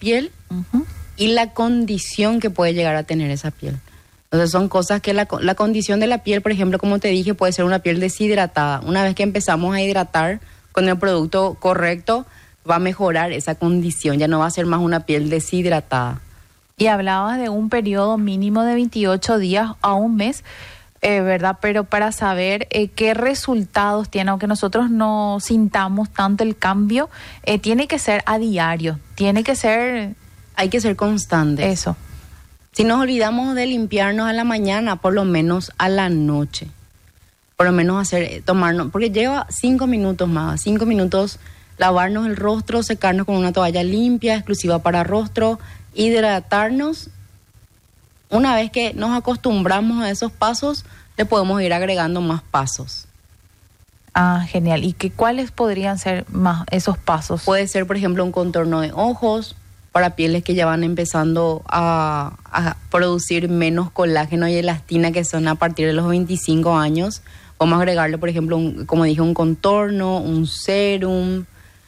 piel y la condición que puede llegar a tener esa piel. Entonces son cosas que la condición de la piel, por ejemplo, como te dije, puede ser una piel deshidratada. Una vez que empezamos a hidratar con el producto correcto, va a mejorar esa condición, ya no va a ser más una piel deshidratada. Y hablabas de un periodo mínimo de 28 días a un mes, ¿verdad? Pero para saber qué resultados tiene, aunque nosotros no sintamos tanto el cambio, tiene que ser a diario, tiene que ser... Hay que ser constantes. Eso. Si nos olvidamos de limpiarnos a la mañana, por lo menos a la noche. Por lo menos tomarnos, porque lleva 5 minutos más, 5 minutos lavarnos el rostro, secarnos con una toalla limpia, exclusiva para rostro, hidratarnos. Una vez que nos acostumbramos a esos pasos, le podemos ir agregando más pasos. Ah, genial. ¿Y cuáles podrían ser más esos pasos? Puede ser, por ejemplo, un contorno de ojos para pieles que ya van empezando a producir menos colágeno y elastina, que son a partir de los 25 años. Vamos a agregarle, por ejemplo, como dije, un contorno, un serum,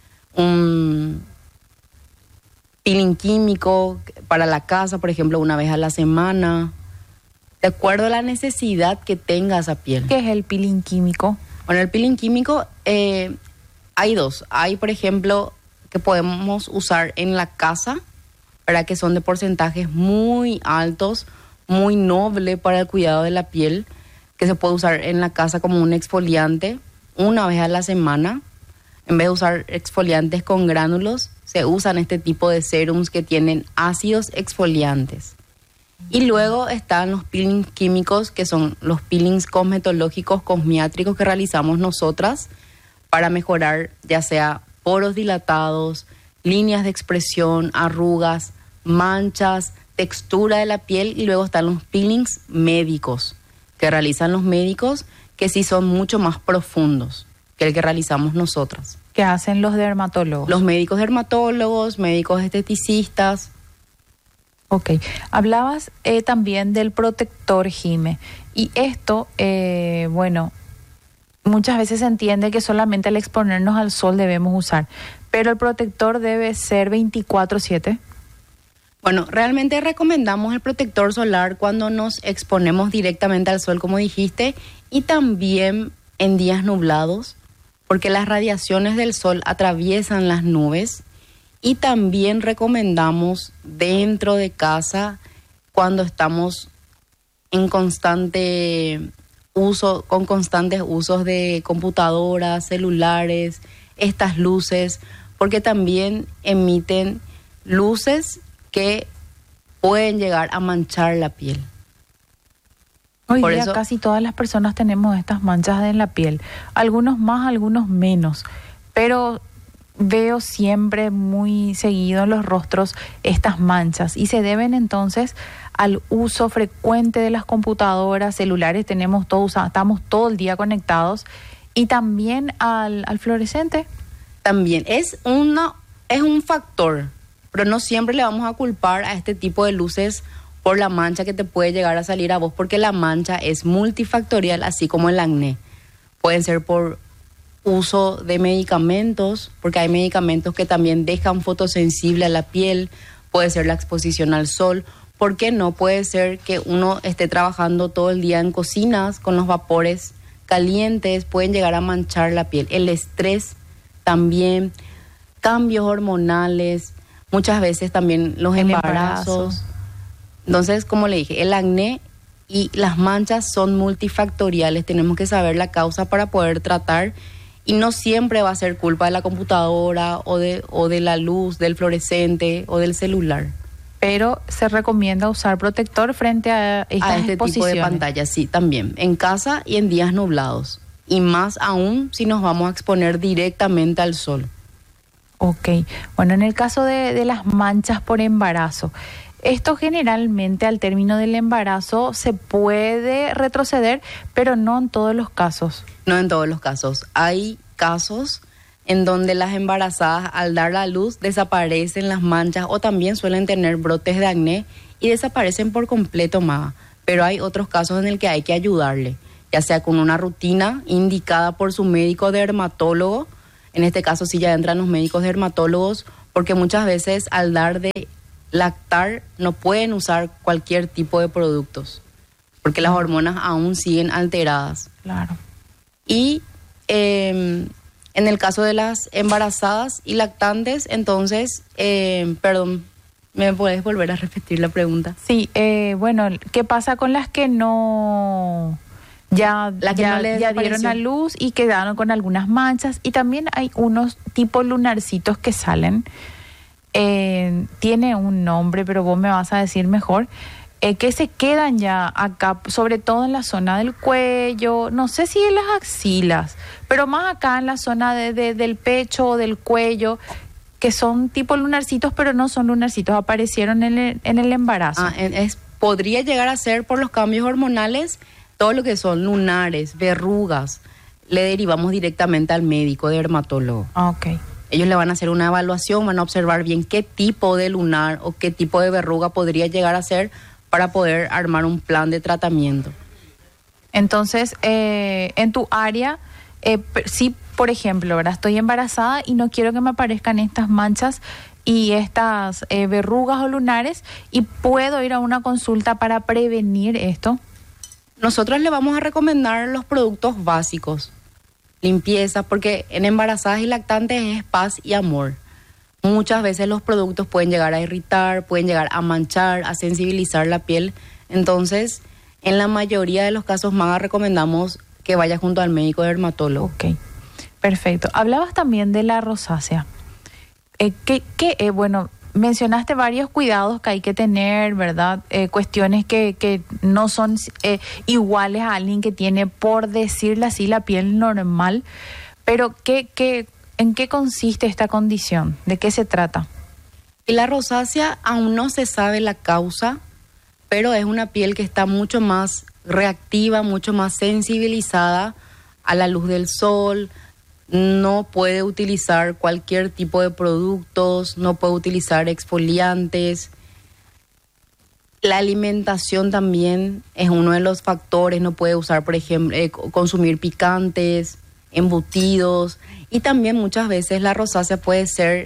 un peeling químico para la casa, por ejemplo, una vez a la semana, de acuerdo a la necesidad que tenga esa piel. ¿Qué es el peeling químico? Bueno, el peeling químico hay dos. Hay, por ejemplo, que podemos usar en la casa, para que son de porcentajes muy altos, muy noble para el cuidado de la piel, que se puede usar en la casa como un exfoliante una vez a la semana. En vez de usar exfoliantes con gránulos, se usan este tipo de serums que tienen ácidos exfoliantes. Y luego están los peelings químicos, que son los peelings cosmetológicos, cosmiátricos que realizamos nosotras para mejorar ya sea poros dilatados, líneas de expresión, arrugas, manchas, textura de la piel. Y luego están los peelings médicos que realizan los médicos, que sí son mucho más profundos que el que realizamos nosotras. ¿Qué hacen los dermatólogos? Los médicos dermatólogos, médicos esteticistas. Ok. Hablabas también del protector, Jime. Y esto, bueno, muchas veces se entiende que solamente al exponernos al sol debemos usar, pero el protector debe ser 24/7. Bueno, realmente recomendamos el protector solar cuando nos exponemos directamente al sol, como dijiste, y también en días nublados, porque las radiaciones del sol atraviesan las nubes. Y también recomendamos dentro de casa cuando estamos en constante uso, con constantes usos de computadoras, celulares, estas luces, porque también emiten luces que pueden llegar a manchar la piel. Hoy día casi todas las personas tenemos estas manchas en la piel, algunos más, algunos menos, pero veo siempre muy seguido en los rostros estas manchas, y se deben entonces al uso frecuente de las computadoras, celulares, estamos todo el día conectados, y también al fluorescente. También es un factor, pero no siempre le vamos a culpar a este tipo de luces por la mancha que te puede llegar a salir a vos, porque la mancha es multifactorial, así como el acné. Pueden ser por uso de medicamentos, porque hay medicamentos que también dejan fotosensible a la piel. Puede ser la exposición al sol. ¿Por qué no? Puede ser que uno esté trabajando todo el día en cocinas con los vapores calientes, pueden llegar a manchar la piel. El estrés también, cambios hormonales, muchas veces también los embarazos. Entonces, como le dije, el acné y las manchas son multifactoriales. Tenemos que saber la causa para poder tratar, y no siempre va a ser culpa de la computadora o de la luz, del fluorescente o del celular. Pero se recomienda usar protector frente a estas exposiciones. Tipo de pantalla, sí, también, en casa y en días nublados. Y más aún si nos vamos a exponer directamente al sol. Ok, bueno, en el caso de las manchas por embarazo, esto generalmente al término del embarazo se puede retroceder, pero no en todos los casos. No en todos los casos. Hay casos en donde las embarazadas al dar a luz desaparecen las manchas, o también suelen tener brotes de acné y desaparecen por completo, más. Pero hay otros casos en el que hay que ayudarle, ya sea con una rutina indicada por su médico dermatólogo. En este caso sí ya entran los médicos dermatólogos, porque muchas veces al dar de lactar no pueden usar cualquier tipo de productos, porque las hormonas aún siguen alteradas. Claro. Y en el caso de las embarazadas y lactantes, entonces, perdón, ¿me puedes volver a repetir la pregunta? Sí, bueno, ¿qué pasa con las que no... Ya dieron a luz y quedaron con algunas manchas? Y también hay unos tipo lunarcitos que salen. Tiene un nombre, pero vos me vas a decir mejor. Que se quedan ya acá, sobre todo en la zona del cuello, no sé si en las axilas, pero más acá en la zona del pecho o del cuello, que son tipo lunarcitos, pero no son lunarcitos, aparecieron en el embarazo. Podría llegar a ser por los cambios hormonales. Todo lo que son lunares, verrugas, le derivamos directamente al médico dermatólogo. Ok. Ellos le van a hacer una evaluación, van a observar bien qué tipo de lunar o qué tipo de verruga podría llegar a ser para poder armar un plan de tratamiento. Entonces, en tu área, sí, por ejemplo, ¿verdad? Estoy embarazada y no quiero que me aparezcan estas manchas y estas verrugas o lunares, y puedo ir a una consulta para prevenir esto. Nosotros le vamos a recomendar los productos básicos, limpieza, porque en embarazadas y lactantes es paz y amor. Muchas veces los productos pueden llegar a irritar, pueden llegar a manchar, a sensibilizar la piel. Entonces, en la mayoría de los casos más recomendamos que vaya junto al médico dermatólogo. Ok, perfecto. Hablabas también de la rosácea. Bueno, mencionaste varios cuidados que hay que tener, ¿verdad? Cuestiones que no son iguales a alguien que tiene, por decirlo así, la piel normal. Pero ¿en qué consiste esta condición? ¿De qué se trata? Y la rosácea aún no se sabe la causa, pero es una piel que está mucho más reactiva, mucho más sensibilizada a la luz del sol. No puede utilizar cualquier tipo de productos, no puede utilizar exfoliantes. La alimentación también es uno de los factores. No puede usar, por ejemplo, consumir picantes, embutidos. Y también muchas veces la rosácea puede ser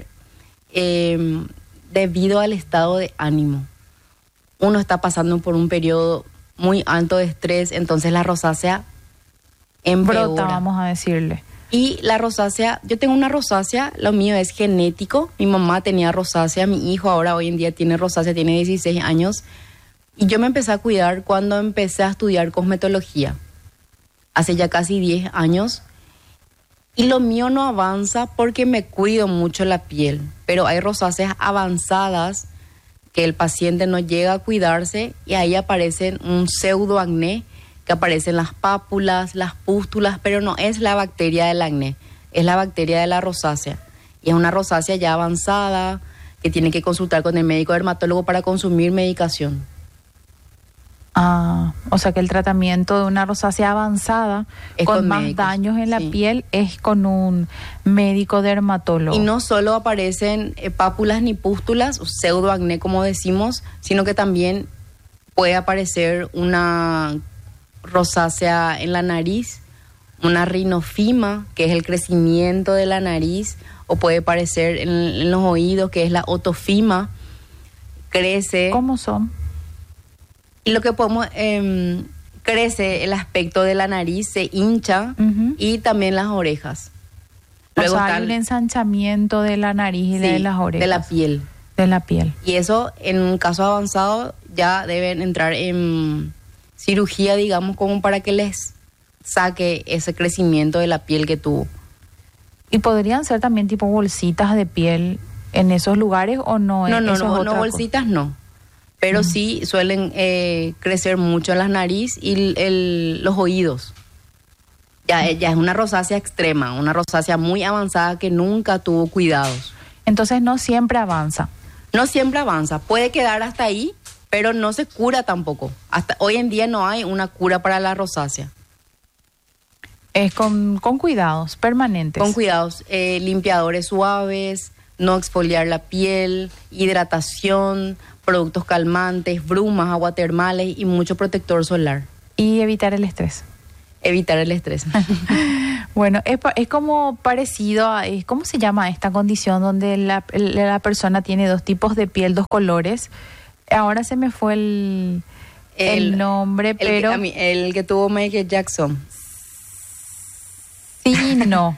debido al estado de ánimo. Uno está pasando por un periodo muy alto de estrés, entonces la rosácea empeora. Brota, vamos a decirle. Y la rosácea, yo tengo una rosácea, lo mío es genético. Mi mamá tenía rosácea, mi hijo ahora hoy en día tiene rosácea, tiene 16 años. Y yo me empecé a cuidar cuando empecé a estudiar cosmetología, hace ya casi 10 años. Y lo mío no avanza porque me cuido mucho la piel. Pero hay rosáceas avanzadas que el paciente no llega a cuidarse y ahí aparecen un pseudoacné, que aparecen las pápulas, las pústulas, pero no es la bacteria del acné, es la bacteria de la rosácea. Y es una rosácea ya avanzada que tiene que consultar con el médico dermatólogo para consumir medicación. O sea que el tratamiento de una rosácea avanzada con más daños en la piel es con un médico dermatólogo. Y no solo aparecen pápulas ni pústulas, pseudoacné como decimos, sino que también puede aparecer una rosácea en la nariz, una rinofima, que es el crecimiento de la nariz, o puede aparecer en los oídos, que es la otofima, crece. ¿Cómo son? Y lo que podemos, crece el aspecto de la nariz, se hincha, y también las orejas. Luego o sea, hay un ensanchamiento de la nariz y de las orejas. De la piel. De la piel. Y eso, en un caso avanzado, ya deben entrar en cirugía, digamos, como para que les saque ese crecimiento de la piel que tuvo. ¿Y podrían ser también tipo bolsitas de piel en esos lugares o no? No, bolsitas no. Pero sí suelen crecer mucho en las narices y los oídos. Ya es una rosácea extrema, una rosácea muy avanzada que nunca tuvo cuidados. Entonces no siempre avanza. No siempre avanza, puede quedar hasta ahí, pero no se cura tampoco. Hasta hoy en día no hay una cura para la rosácea. Es con cuidados permanentes. Con cuidados, limpiadores suaves, no exfoliar la piel, hidratación, productos calmantes, brumas, aguas termales y mucho protector solar. Y evitar el estrés. Evitar el estrés. Bueno, es como parecido a, ¿cómo se llama esta condición donde la persona tiene dos tipos de piel, dos colores? Ahora se me fue el nombre, pero... El que tuvo Michael Jackson. Sí, no.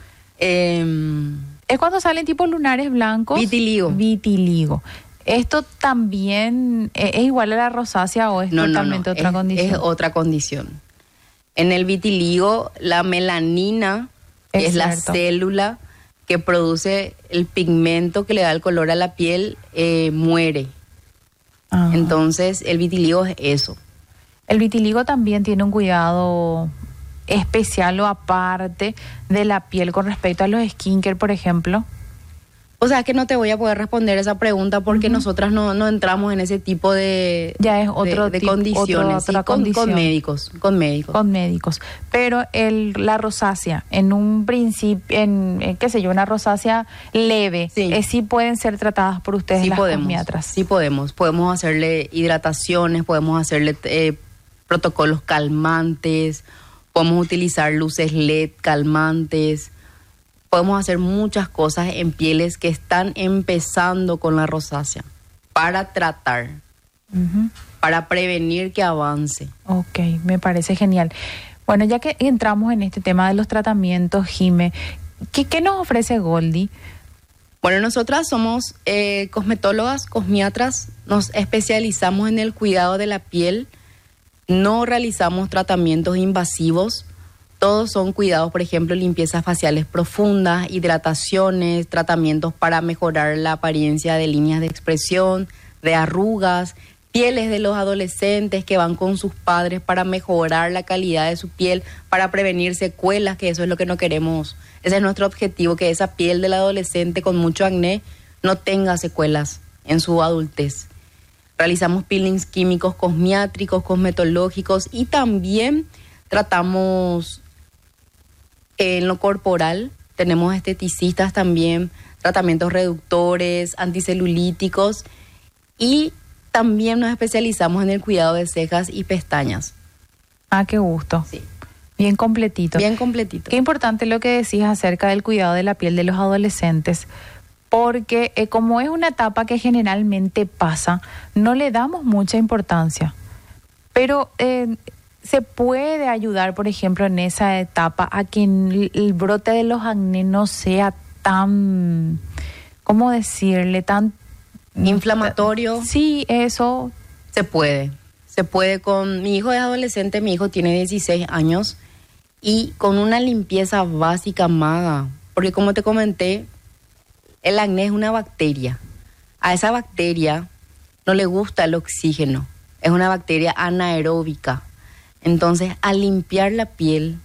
Es cuando salen tipo lunares blancos. Vitiligo. ¿Esto también es igual a la rosácea o es totalmente otra condición? Es otra condición. En el vitiligo, la melanina es la célula que produce el pigmento que le da el color a la piel, muere. Entonces, el vitiligo es eso. El vitiligo también tiene un cuidado especial o aparte de la piel con respecto a los skincare, por ejemplo. O sea, que no te voy a poder responder esa pregunta porque nosotras no entramos en ese tipo de, ya es otro de condiciones. Con médicos. Con médicos. Pero la rosácea, en un principio, qué sé yo, una rosácea leve, sí pueden ser tratadas por ustedes, sí, las cosmiatras. Sí podemos. Podemos hacerle hidrataciones, podemos hacerle protocolos calmantes, podemos utilizar luces LED calmantes. Podemos hacer muchas cosas en pieles que están empezando con la rosácea para tratar, para prevenir que avance. Ok, me parece genial. Bueno, ya que entramos en este tema de los tratamientos, Jime, ¿qué nos ofrece Goldie? Bueno, nosotras somos cosmetólogas, cosmiatras, nos especializamos en el cuidado de la piel, no realizamos tratamientos invasivos. Todos son cuidados, por ejemplo, limpiezas faciales profundas, hidrataciones, tratamientos para mejorar la apariencia de líneas de expresión, de arrugas, pieles de los adolescentes que van con sus padres para mejorar la calidad de su piel, para prevenir secuelas, que eso es lo que no queremos. Ese es nuestro objetivo, que esa piel del adolescente con mucho acné no tenga secuelas en su adultez. Realizamos peelings químicos, cosmiátricos, cosmetológicos y también tratamos... En lo corporal tenemos esteticistas también, tratamientos reductores, anticelulíticos y también nos especializamos en el cuidado de cejas y pestañas. Ah, qué gusto. Sí. Bien completito. Bien completito. Qué importante lo que decís acerca del cuidado de la piel de los adolescentes, porque como es una etapa que generalmente pasa, no le damos mucha importancia. Pero... se puede ayudar, por ejemplo, en esa etapa a que el brote de los acné no sea tan, ¿cómo decirle? Tan inflamatorio. Sí, eso. Se puede con... Mi hijo es adolescente, mi hijo tiene 16 años y con una limpieza básica, maga, porque como te comenté, el acné es una bacteria. A esa bacteria no le gusta el oxígeno, es una bacteria anaeróbica. Entonces, al limpiar la piel,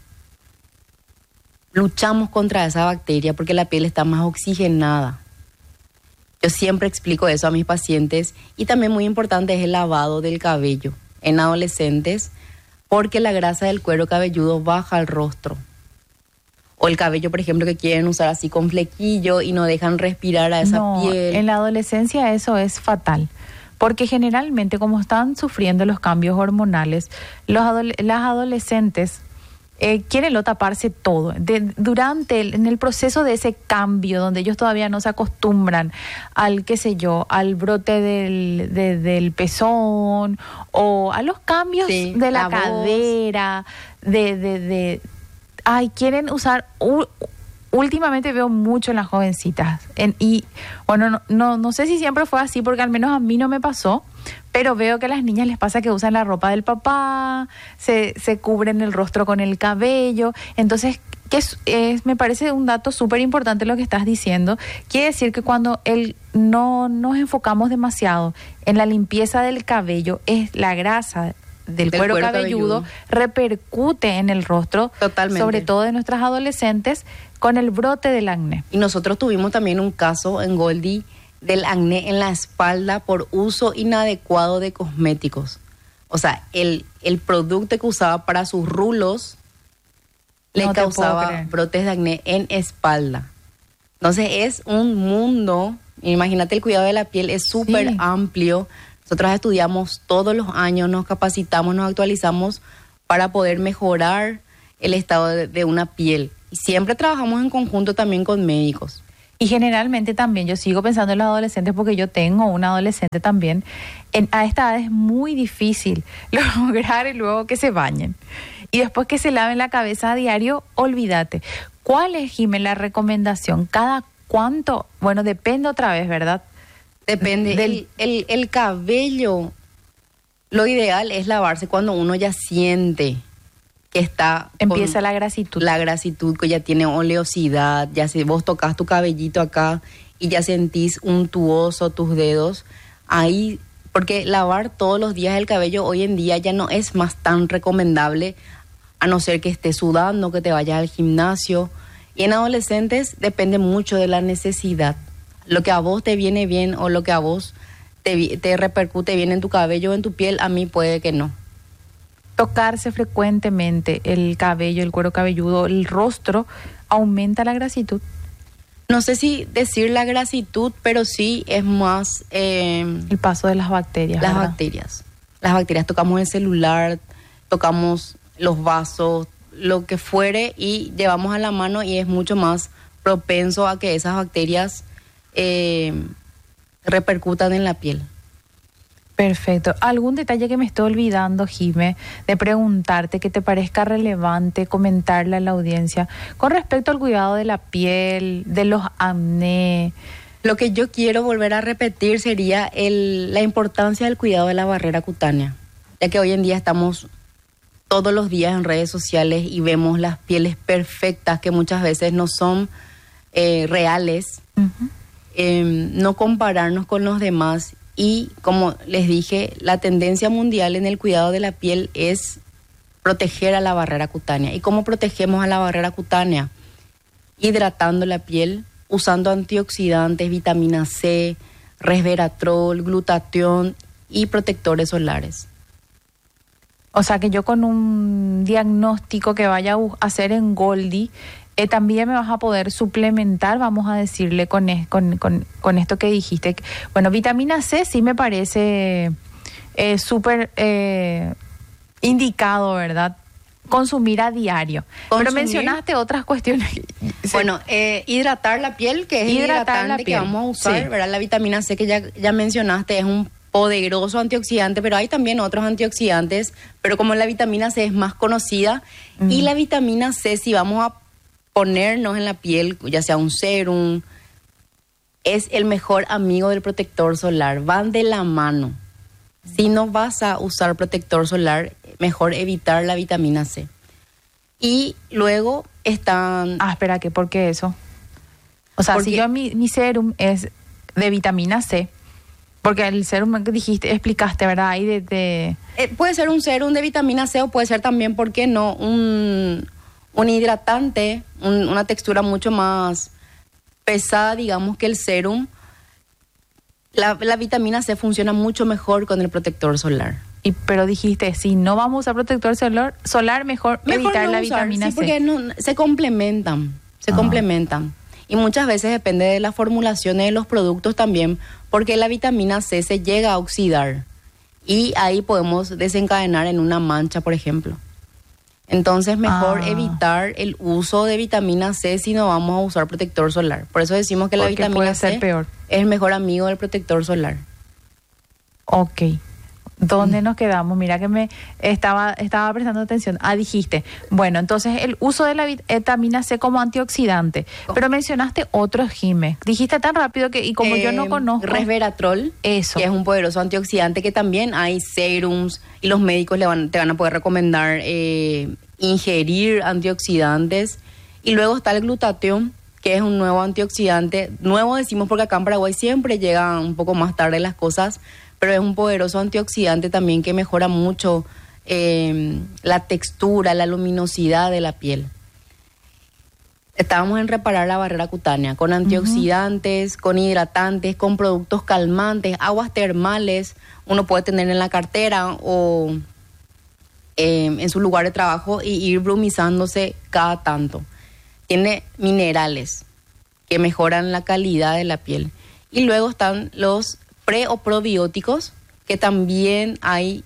luchamos contra esa bacteria porque la piel está más oxigenada. Yo siempre explico eso a mis pacientes y también muy importante es el lavado del cabello en adolescentes porque la grasa del cuero cabelludo baja al rostro. O el cabello, por ejemplo, que quieren usar así con flequillo y no dejan respirar a esa piel. En la adolescencia eso es fatal. Porque generalmente, como están sufriendo los cambios hormonales, las adolescentes quieren taparse todo. En el proceso de ese cambio, donde ellos todavía no se acostumbran al, qué sé yo, al brote del pezón o a los cambios de la cadera, quieren usar... Últimamente veo mucho en las jovencitas y bueno, no sé si siempre fue así porque al menos a mí no me pasó, pero veo que a las niñas les pasa que usan la ropa del papá, se cubren el rostro con el cabello. Entonces, me parece un dato súper importante lo que estás diciendo. Quiere decir que cuando no nos enfocamos demasiado en la limpieza del cabello, es la grasa del cuero cabelludo repercute en el rostro, totalmente, sobre todo de nuestras adolescentes, con el brote del acné. Y nosotros tuvimos también un caso en Goldie del acné en la espalda por uso inadecuado de cosméticos. O sea, el producto que usaba para sus rulos le causaba brotes de acné en espalda. Entonces es un mundo, imagínate, el cuidado de la piel es súper amplio. Nosotros estudiamos todos los años, nos capacitamos, nos actualizamos para poder mejorar el estado de una piel. Y siempre trabajamos en conjunto también con médicos. Y generalmente también, yo sigo pensando en los adolescentes porque yo tengo un adolescente también. A esta edad es muy difícil lograr y luego que se bañen. Y después que se laven la cabeza a diario, olvídate. ¿Cuál es, Jimé, la recomendación? ¿Cada cuánto? Bueno, depende otra vez, ¿verdad? Depende. El cabello, lo ideal es lavarse cuando uno ya siente que está... Empieza la grasitud. La grasitud, que ya tiene oleosidad, ya si vos tocas tu cabellito acá y ya sentís untuoso tus dedos, ahí, porque lavar todos los días el cabello hoy en día ya no es más tan recomendable, a no ser que estés sudando, que te vayas al gimnasio. Y en adolescentes depende mucho de la necesidad. Lo que a vos te viene bien o lo que a vos te repercute bien en tu cabello o en tu piel, a mí puede que no. Tocarse frecuentemente el cabello, el cuero cabelludo, el rostro, aumenta la grasitud. No sé si decir la grasitud, pero sí es más... el paso de las bacterias. Las ¿verdad? bacterias. Las bacterias, tocamos el celular, tocamos los vasos, lo que fuere, y llevamos a la mano y es mucho más propenso a que esas bacterias repercutan en la piel. Perfecto. ¿Algún detalle que me estoy olvidando, Jimé, de preguntarte que te parezca relevante comentarle a la audiencia con respecto al cuidado de la piel, de los acné? Lo que yo quiero volver a repetir sería la importancia del cuidado de la barrera cutánea, ya que hoy en día estamos todos los días en redes sociales y vemos las pieles perfectas que muchas veces no son reales. Uh-huh. No compararnos con los demás. Y como les dije, la tendencia mundial en el cuidado de la piel es proteger a la barrera cutánea. ¿Y cómo protegemos a la barrera cutánea? Hidratando la piel, usando antioxidantes, vitamina C, resveratrol, glutatión y protectores solares. O sea que yo con un diagnóstico que vaya a hacer en Goldie, también me vas a poder suplementar, vamos a decirle, con esto que dijiste. Bueno, vitamina C sí me parece súper indicado, ¿verdad? Consumir a diario. Pero mencionaste otras cuestiones. Bueno, hidratar la piel, que es hidratante que vamos a usar, sí. ¿Verdad? La vitamina C que ya mencionaste es un poderoso antioxidante, pero hay también otros antioxidantes, pero como la vitamina C es más conocida, y la vitamina C, si vamos a ponernos en la piel, ya sea un serum, es el mejor amigo del protector solar, van de la mano. Si no vas a usar protector solar, mejor evitar la vitamina C. Y luego están... espera, ¿por qué eso? O sea, si yo mi serum es de vitamina C, porque el serum que dijiste, explicaste, ¿verdad? Ahí puede ser un serum de vitamina C o puede ser también, ¿por qué no? Un hidratante, una textura mucho más pesada, digamos, que el serum. La vitamina C funciona mucho mejor con el protector solar. Pero dijiste, si no vamos a usar protector solar, mejor evitar no la vitamina C. Sí, porque se complementan, complementan. Y muchas veces depende de las formulaciones de los productos también, porque la vitamina C se llega a oxidar. Y ahí podemos desencadenar en una mancha, por ejemplo. Entonces, mejor evitar el uso de vitamina C si no vamos a usar protector solar. Por eso decimos que la vitamina C es el mejor amigo del protector solar. Ok. ¿Dónde nos quedamos? Mira que me estaba prestando atención. Dijiste, bueno, entonces el uso de la vitamina C como antioxidante. Pero mencionaste otros, Jimé. Dijiste tan rápido que, y como yo no conozco... Resveratrol, eso, que es un poderoso antioxidante, que también hay serums y los médicos te van a poder recomendar ingerir antioxidantes. Y luego está el glutatión, que es un nuevo antioxidante. Nuevo decimos porque acá en Paraguay siempre llegan un poco más tarde las cosas, pero es un poderoso antioxidante también que mejora mucho la textura, la luminosidad de la piel. Estábamos en reparar la barrera cutánea con antioxidantes, con hidratantes, con productos calmantes, aguas termales. Uno puede tener en la cartera o en su lugar de trabajo y ir brumizándose cada tanto. Tiene minerales que mejoran la calidad de la piel. Y luego están los pre o probióticos, que también hay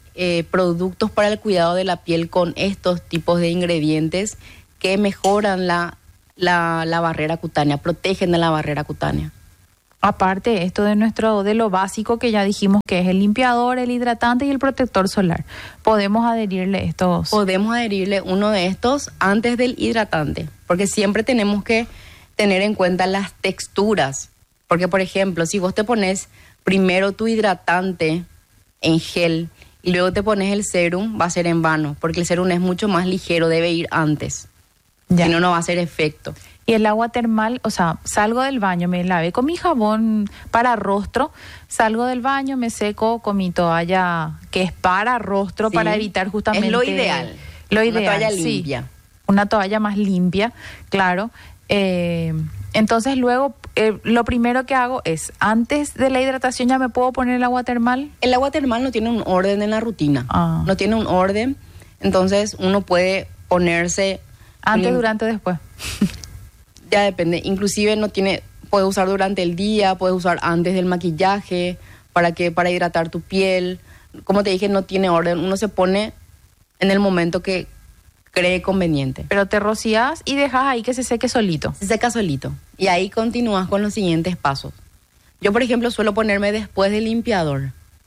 productos para el cuidado de la piel con estos tipos de ingredientes que mejoran la la barrera cutánea, protegen de la barrera cutánea. Aparte esto de lo básico que ya dijimos que es el limpiador, el hidratante y el protector solar. ¿Podemos adherirle estos? Podemos adherirle uno de estos antes del hidratante, porque siempre tenemos que tener en cuenta las texturas. Porque, por ejemplo, si vos te pones primero tu hidratante en gel y luego te pones el serum, va a ser en vano, porque el serum es mucho más ligero, debe ir antes. Si no, no va a hacer efecto. Y el agua termal, o sea, salgo del baño, me lavé con mi jabón para rostro, salgo del baño, me seco con mi toalla que es para rostro, sí, para evitar justamente... Es lo ideal. Lo ideal, una toalla sí, limpia. Una toalla más limpia, claro. Entonces luego, lo primero que hago es, antes de la hidratación ya me puedo poner el agua termal. El agua termal no tiene un orden en la rutina. No tiene un orden, entonces uno puede ponerse... Antes, durante, después. Ya depende, inclusive puedes usar durante el día, puedes usar antes del maquillaje, para hidratar tu piel. Como te dije, no tiene orden, uno se pone en el momento que cree conveniente. Pero te rocías y dejas ahí que se seque solito. Se seca solito. Y ahí continúas con los siguientes pasos. Yo, por ejemplo, suelo ponerme después del limpiador.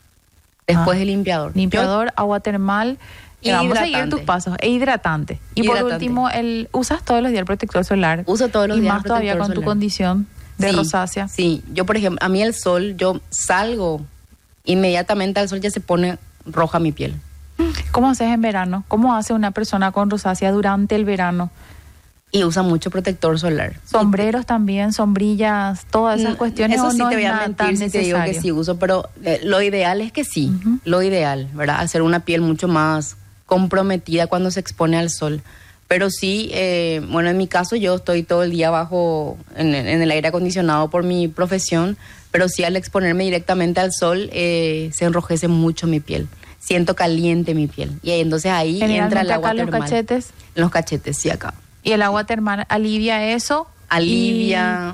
Limpiador, agua termal... Y vamos a seguir tus pasos. E hidratante. Y por último, ¿usas todos los días el protector solar? Uso todos los días el protector solar. Y más todavía con tu condición de rosácea. Sí, yo por ejemplo, a mí el sol, yo salgo inmediatamente al sol, ya se pone roja mi piel. ¿Cómo haces en verano? ¿Cómo hace una persona con rosácea durante el verano? Y usa mucho protector solar. Sombreros también, sombrillas, todas esas cuestiones. Eso ¿o sí no te voy a mentir si te digo que sí uso, pero lo ideal es que sí. Lo ideal, ¿verdad? Hacer una piel mucho más comprometida cuando se expone al sol. Pero sí, bueno, en mi caso yo estoy todo el día en el aire acondicionado por mi profesión, pero sí al exponerme directamente al sol se enrojece mucho mi piel. Siento caliente mi piel. Y entonces ahí entra el agua termal. ¿En los cachetes? En los cachetes, sí, acá. ¿Y el agua termal alivia eso? Alivia,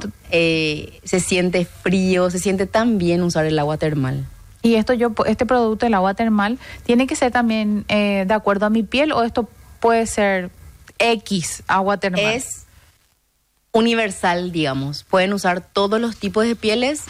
se siente frío, se siente tan bien usar el agua termal. Y este producto, el agua termal, ¿tiene que ser también de acuerdo a mi piel o esto puede ser X agua termal? Es universal, digamos. Pueden usar todos los tipos de pieles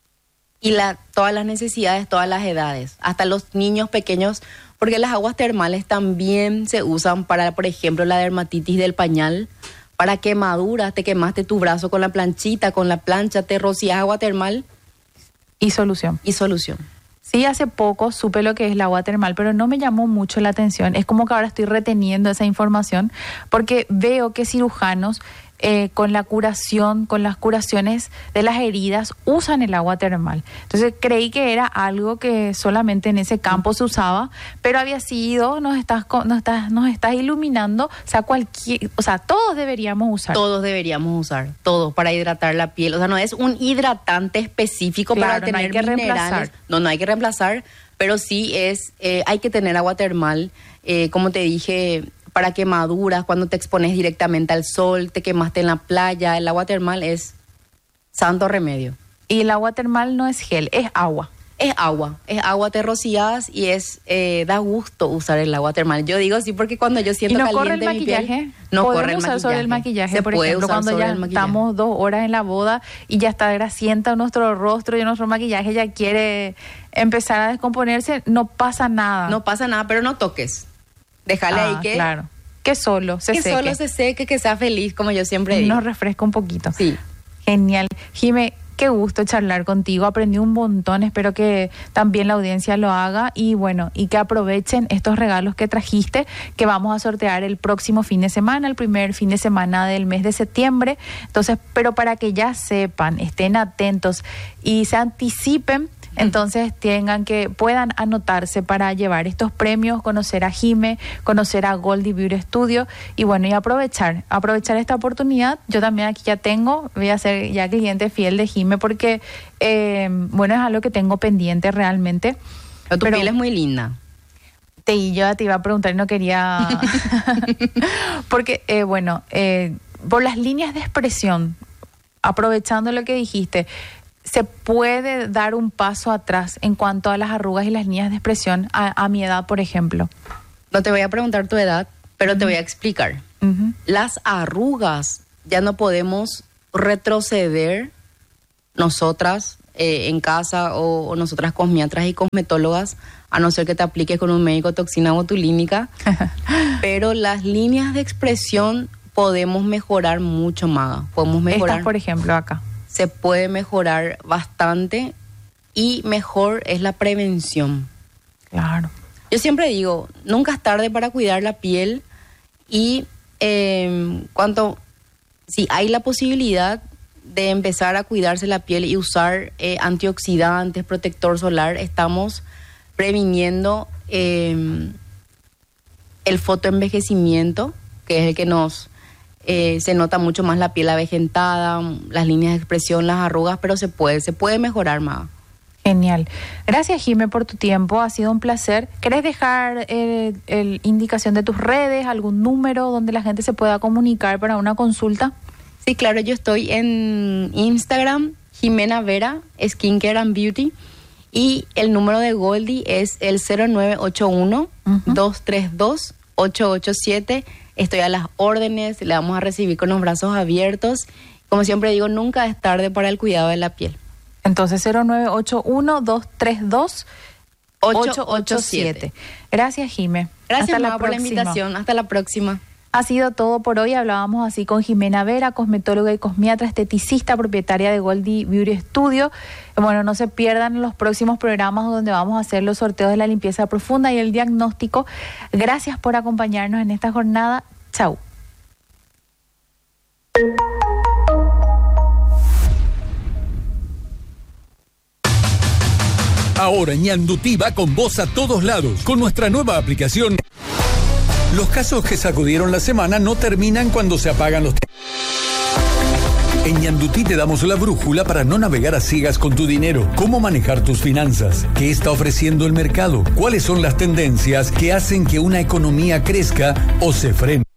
y todas las necesidades, todas las edades, hasta los niños pequeños, porque las aguas termales también se usan para, por ejemplo, la dermatitis del pañal, para quemaduras, te quemaste tu brazo con la planchita, con la plancha, te rocías agua termal. Y solución. Sí, hace poco supe lo que es el agua termal, pero no me llamó mucho la atención. Es como que ahora estoy reteniendo esa información porque veo que cirujanos con las curaciones de las heridas usan el agua termal. Entonces creí que era algo que solamente en ese campo se usaba, pero había sido, nos estás iluminando, o sea, todos deberíamos usar. Todos deberíamos usar, todos, para hidratar la piel. O sea, no es un hidratante específico, claro, para tener no hay que minerales. No hay que reemplazar, pero sí hay que tener agua termal, como te dije, para quemaduras, cuando te expones directamente al sol, te quemaste en la playa, el agua termal es santo remedio. Y el agua termal no es gel, es agua. Es agua, te rocías y da gusto usar el agua termal. Yo digo sí porque cuando yo siento caliente mi piel, no corre el maquillaje. Usar sobre el maquillaje, por ejemplo, cuando ya estamos 2 horas en la boda y ya está grasienta nuestro rostro y nuestro maquillaje ya quiere empezar a descomponerse, no pasa nada. No pasa nada, pero no toques. Déjale ahí que... Claro. Que solo se seque. Que sea feliz, como yo siempre digo. Nos refresca un poquito. Sí. Genial. Jimé, qué gusto charlar contigo. Aprendí un montón. Espero que también la audiencia lo haga. Y bueno, y que aprovechen estos regalos que trajiste, que vamos a sortear el próximo fin de semana, el primer fin de semana del mes de septiembre. Entonces, pero para que ya sepan, estén atentos y se anticipen, entonces puedan anotarse para llevar estos premios, conocer a Jime, conocer a Goldie Beauty Studio y bueno, y aprovechar esta oportunidad. Yo también aquí voy a ser ya cliente fiel de Jime porque, bueno, es algo que tengo pendiente realmente. Pero tu piel es muy linda. Yo te iba a preguntar y no quería... porque, por las líneas de expresión, aprovechando lo que dijiste, ¿se puede dar un paso atrás en cuanto a las arrugas y las líneas de expresión a mi edad, por ejemplo? No te voy a preguntar tu edad, pero te voy a explicar. Las arrugas ya no podemos retroceder nosotras en casa o nosotras cosmiatras y cosmetólogas, a no ser que te apliques con un médico toxina botulínica, pero las líneas de expresión podemos mejorar mucho más. Podemos mejorar. Estas, por ejemplo, acá. Se puede mejorar bastante y mejor es la prevención. Claro. Yo siempre digo, nunca es tarde para cuidar la piel y si hay la posibilidad de empezar a cuidarse la piel y usar antioxidantes, protector solar, estamos previniendo el fotoenvejecimiento, que es el que nos se nota mucho más la piel avejentada, las líneas de expresión, las arrugas, pero se puede mejorar más. Genial. Gracias, Jime, por tu tiempo. Ha sido un placer. ¿Querés dejar indicación de tus redes, algún número donde la gente se pueda comunicar para una consulta? Sí, claro. Yo estoy en Instagram, Jimena Vera, Skincare and Beauty. Y el número de Goldie es el 0981-232-887. Estoy a las órdenes. Le vamos a recibir con los brazos abiertos. Como siempre digo, nunca es tarde para el cuidado de la piel. Entonces 0981-232-887. Gracias, Jime. Gracias por la invitación. Hasta la próxima. Ha sido todo por hoy. Hablábamos así con Jimena Vera, cosmetóloga y cosmiatra, esteticista, propietaria de Goldie Beauty Studio. Bueno, no se pierdan los próximos programas donde vamos a hacer los sorteos de la limpieza profunda y el diagnóstico. Gracias por acompañarnos en esta jornada. Chau. Ahora Ñandutí va con vos a todos lados. Con nuestra nueva aplicación, los casos que sacudieron la semana no terminan cuando se apagan los... En Ñandutí te damos la brújula para no navegar a ciegas con tu dinero. Cómo manejar tus finanzas. ¿Qué está ofreciendo el mercado? ¿Cuáles son las tendencias que hacen que una economía crezca o se frene?